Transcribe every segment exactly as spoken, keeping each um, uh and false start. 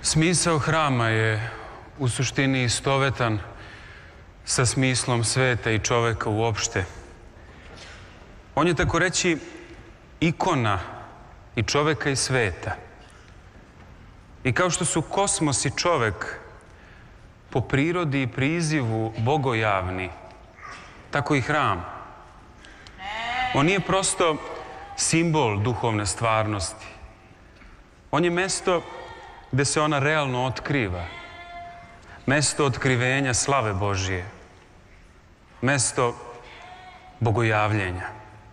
Smisao hrama je u suštini istovetan sa smislom sveta i čoveka uopšte. On je, tako reći, ikona i čoveka i sveta. I kao što su kosmos i čovek po prirodi i prizivu bogojavni, tako i hram. On nije prosto simbol duhovne stvarnosti. On je mesto gde se ona realno otkriva. Mesto otkrivenja slave Božije. Mesto bogojavljenja.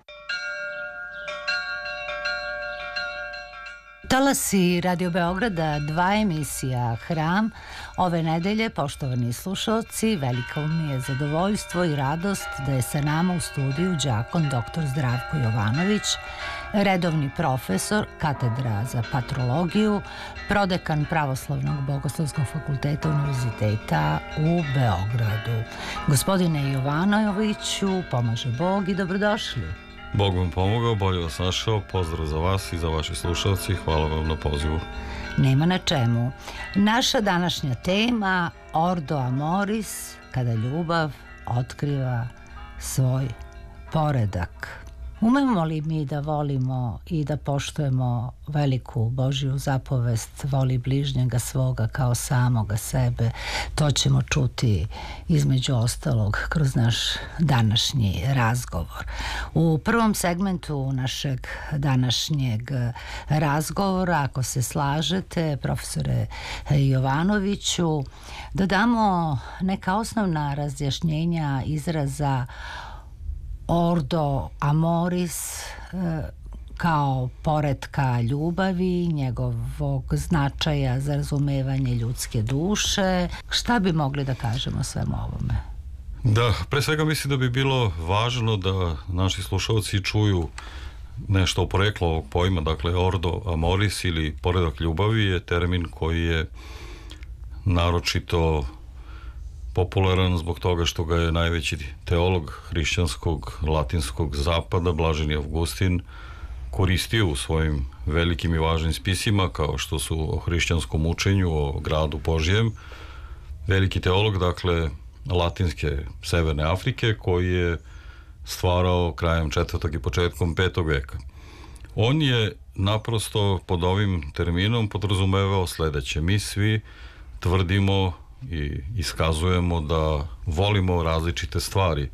Talasi Radio Beograda, dva emisija Hram. Ove nedelje, poštovani slušalci, veliko mi je zadovoljstvo i radost da je sa nama u studiju đakon doktor Zdravko Jovanović, redovni profesor katedra za patrologiju, prodekan Pravoslavnog bogoslovskog fakulteta Univerziteta u Beogradu. Gospodine Jovanoviću, pomaže Bog i dobrodošli. Bog vam pomogao, bolje vas našao, pozdrav za vas i za vaši slušalci, hvala vam na pozivu. Nema na čemu. Naša današnja tema, Ordo Amoris, kada ljubav otkriva svoj poredak. Umemo li mi da volimo i da poštujemo veliku Božju zapovest, voli bližnjega svoga kao samoga sebe? To ćemo čuti između ostalog kroz naš današnji razgovor. U prvom segmentu našeg današnjeg razgovora, ako se slažete, profesore Jovanoviću, da damo neka osnovna razjašnjenja izraza Ordo Amoris kao poretka ljubavi, njegovog značaja za razumevanje ljudske duše. Šta bi mogli da kažemo o svemu ovome? Da, pre svega mislim da bi bilo važno da naši slušalci čuju nešto o poreklu ovog pojma. Dakle, Ordo Amoris ili poredak ljubavi je termin koji je naročito popularan zbog toga što ga je najveći teolog hrišćanskog latinskog zapada, Blaženi Avgustin, koristio u svojim velikim i važnim spisima, kao što su o hrišćanskom učenju, o gradu Božjem. Veliki teolog, dakle, latinske Severne Afrike, koji je stvarao krajem četvrtog i početkom petog veka. On je naprosto pod ovim terminom podrazumevao sledeće. Mi svi tvrdimo i iskazujemo da volimo različite stvari.